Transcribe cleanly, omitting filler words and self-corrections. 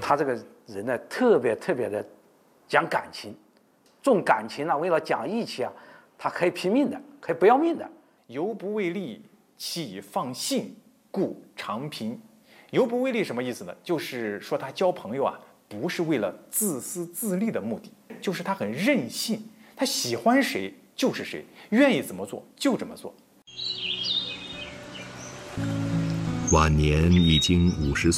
他这个人呢，特别的讲感情，重感情啊，为了讲义气啊，他可以拼命的，可以不要命的。 犹不为利，岂以放信，故常贫。犹不为利什么意思呢？就是说他交朋友啊，不是为了自私自利的目的，就是他很任性，他喜欢谁就是谁，愿意怎么做就这么做。 晚年已经50岁。